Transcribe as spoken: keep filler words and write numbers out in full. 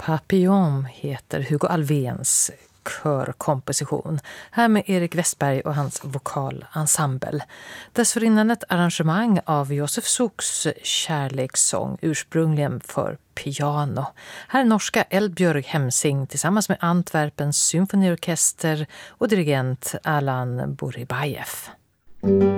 Papillon heter Hugo Alfvéns körkomposition. Här med Erik Westberg och hans vokalensemble. Dessförinnan ett arrangemang av Josef Sukks kärlekssång ursprungligen för piano. Här är norska Eldbjörg Hemsing tillsammans med Antwerpens symfoniorkester och dirigent Alan Buribajev.